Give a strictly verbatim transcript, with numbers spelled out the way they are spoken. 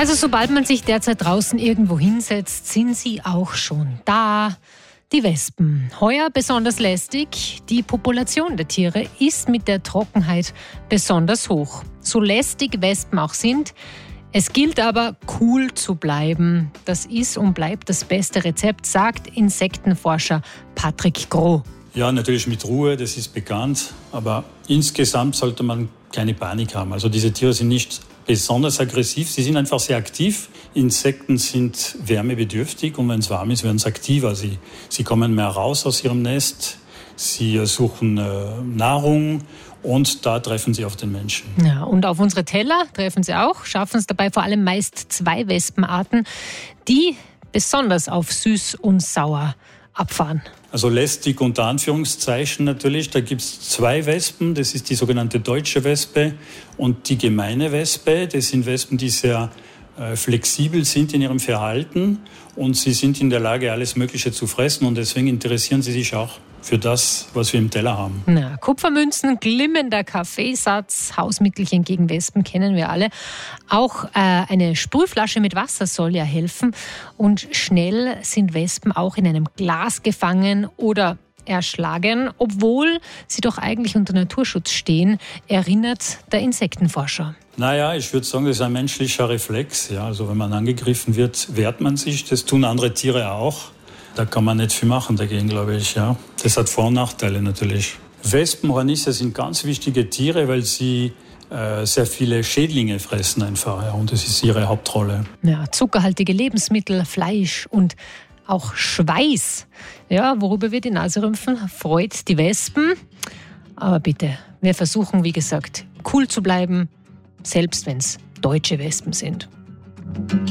Also sobald man sich derzeit draußen irgendwo hinsetzt, sind sie auch schon da. Die Wespen. Heuer besonders lästig. Die Population der Tiere ist mit der Trockenheit besonders hoch. So lästig Wespen auch sind, es gilt aber, cool zu bleiben. Das ist und bleibt das beste Rezept, sagt Insektenforscher Patrick Groh. Ja, natürlich mit Ruhe, das ist bekannt. Aber insgesamt sollte man keine Panik haben. Also diese Tiere sind nicht besonders aggressiv, sie sind einfach sehr aktiv. Insekten sind wärmebedürftig und wenn es warm ist, werden sie aktiver. Sie, sie kommen mehr raus aus ihrem Nest, sie suchen äh, Nahrung und da treffen sie auf den Menschen. Ja, und auf unsere Teller treffen sie auch, schaffen es dabei vor allem meist zwei Wespenarten, die besonders auf süß und sauer abfahren. Also lästig unter Anführungszeichen natürlich. Da gibt es zwei Wespen. Das ist die sogenannte deutsche Wespe und die gemeine Wespe. Das sind Wespen, die sehr äh, flexibel sind in ihrem Verhalten und sie sind in der Lage, alles Mögliche zu fressen und deswegen interessieren sie sich auch für das, was wir im Teller haben. Na, Kupfermünzen, glimmender Kaffeesatz, Hausmittelchen gegen Wespen kennen wir alle. Auch äh, eine Sprühflasche mit Wasser soll ja helfen. Und schnell sind Wespen auch in einem Glas gefangen oder erschlagen, obwohl sie doch eigentlich unter Naturschutz stehen, erinnert der Insektenforscher. Naja, ich würde sagen, das ist ein menschlicher Reflex. Ja, also wenn man angegriffen wird, wehrt man sich. Das tun andere Tiere auch. Da kann man nicht viel machen dagegen, glaube ich. Ja. Das hat Vor- und Nachteile natürlich. Wespen, Hornisse sind ganz wichtige Tiere, weil sie äh, sehr viele Schädlinge fressen einfach. Ja. Und das ist ihre Hauptrolle. Ja, zuckerhaltige Lebensmittel, Fleisch und auch Schweiß. Ja, worüber wir die Nase rümpfen, freut die Wespen. Aber bitte, wir versuchen, wie gesagt, cool zu bleiben, selbst wenn es deutsche Wespen sind.